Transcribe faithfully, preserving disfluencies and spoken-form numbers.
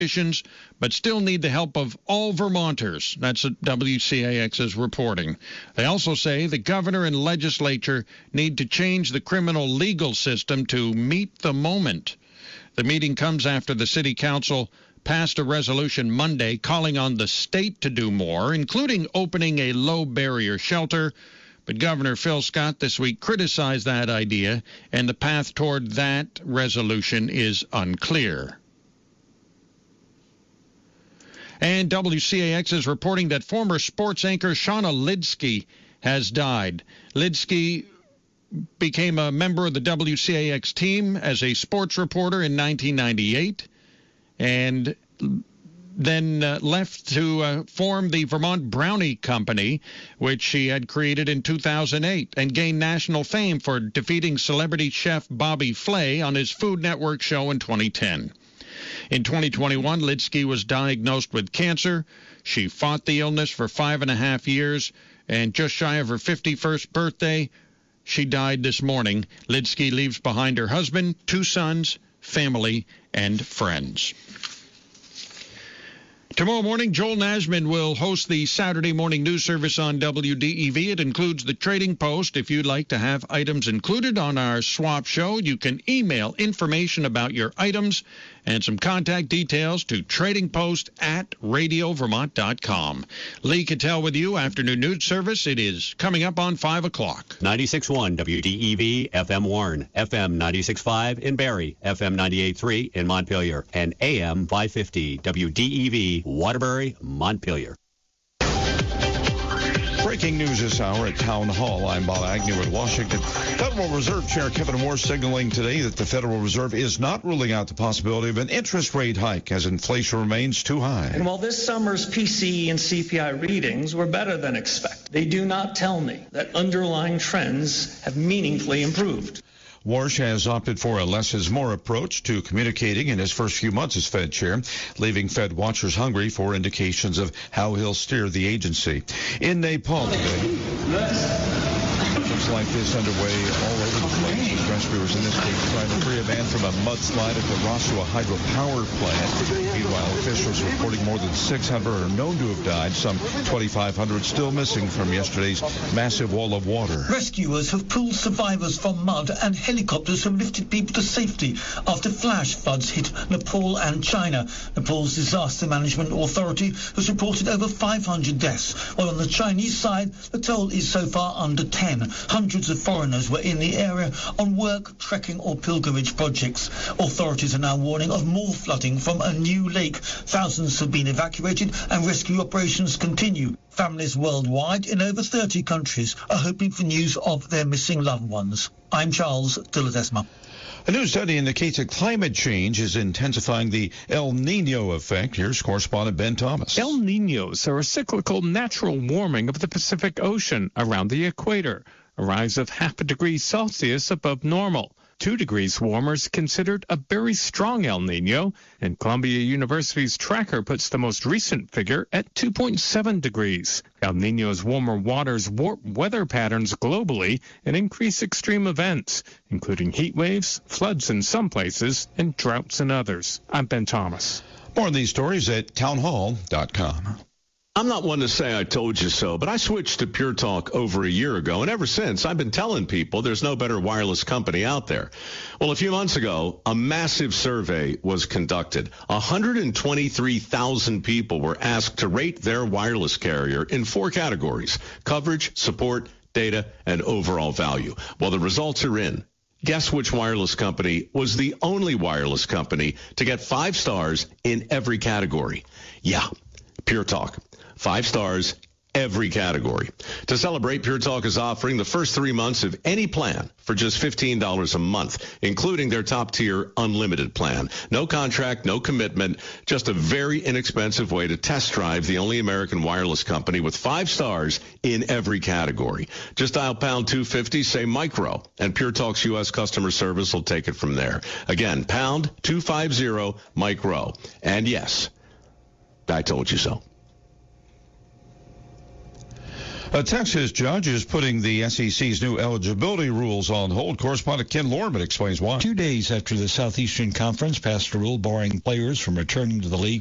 conditions, but still need the help of all Vermonters. That's what W C A X is reporting. They also say the governor and legislature need to change the criminal legal system to meet the moment. The meeting comes after the city council passed a resolution Monday calling on the state to do more, including opening a low-barrier shelter. But Governor Phil Scott this week criticized that idea, and the path toward that resolution is unclear. And W C A X is reporting that former sports anchor Shauna Lidsky has died. Lidsky became a member of the W C A X team as a sports reporter in nineteen ninety-eight and then uh, left to uh, form the Vermont Brownie Company, which she had created in two thousand eight, and gained national fame for defeating celebrity chef Bobby Flay on his Food Network show in twenty ten. In twenty twenty-one, Lidsky was diagnosed with cancer. She fought the illness for five and a half years, and just shy of her fifty-first birthday, she died this morning. Lidsky leaves behind her husband, two sons, family, and friends. Tomorrow morning, Joel Nashman will host the Saturday morning news service on W D E V. It includes the Trading Post. If you'd like to have items included on our swap show, you can email information about your items and some contact details to tradingpost at radio vermont dot com. Lee Cattell with you, afternoon news service. It is coming up on five o'clock. ninety-six point one W D E V, F M Warren, F M ninety-six point five in Barrie, F M ninety-eight point three in Montpelier, and A M five fifty W D E V, Waterbury, Montpelier. Breaking news this hour at Town Hall. I'm Bob Agnew at Washington. Federal Reserve Chair Kevin Moore signaling today that the Federal Reserve is not ruling out the possibility of an interest rate hike as inflation remains too high. And while this summer's P C E and C P I readings were better than expected, they do not tell me that underlying trends have meaningfully improved. Warsh has opted for a less is more approach to communicating in his first few months as Fed chair, leaving Fed watchers hungry for indications of how he'll steer the agency. In Nepal today, looks like this underway all over the place. Rescuers in this case trying to free a man from a mudslide at the Rasua hydropower plant. Meanwhile, officials reporting more than six hundred are known to have died, some twenty-five hundred still missing from yesterday's massive wall of water. Rescuers have pulled survivors from mud, and helicopters have lifted people to safety after flash floods hit Nepal and China. Nepal's Disaster Management Authority has reported over five hundred deaths, while on the Chinese side, the toll is so far under ten. Hundreds of foreigners were in the area on work, trekking or pilgrimage projects. Authorities are now warning of more flooding from a new lake. Thousands have been evacuated and rescue operations continue. Families worldwide in over thirty countries are hoping for news of their missing loved ones. I'm Charles de Ledesma. A new study indicates that climate change is intensifying the El Nino effect. Here's correspondent Ben Thomas. El Ninos are a cyclical natural warming of the Pacific Ocean around the equator, a rise of half a degree Celsius above normal. Two degrees warmer is considered a very strong El Nino, and Columbia University's tracker puts the most recent figure at two point seven degrees. El Nino's warmer waters warp weather patterns globally and increase extreme events, including heat waves, floods in some places, and droughts in others. I'm Ben Thomas. More on these stories at townhall dot com. I'm not one to say I told you so, but I switched to Pure Talk over a year ago, and ever since, I've been telling people there's no better wireless company out there. Well, a few months ago, a massive survey was conducted. one hundred twenty-three thousand people were asked to rate their wireless carrier in four categories: coverage, support, data, and overall value. Well, the results are in. Guess which wireless company was the only wireless company to get five stars in every category? Yeah, Pure Talk. Five stars, every category. To celebrate, Pure Talk is offering the first three months of any plan for just fifteen dollars a month, including their top-tier unlimited plan. No contract, no commitment, just a very inexpensive way to test drive the only American wireless company with five stars in every category. Just dial pound two fifty, say micro, and Pure Talk's U S customer service will take it from there. Again, pound two fifty, micro. And yes, I told you so. A Texas judge is putting the S E C's new eligibility rules on hold. Correspondent Ken Lorman explains why. Two days after the Southeastern Conference passed a rule barring players from returning to the league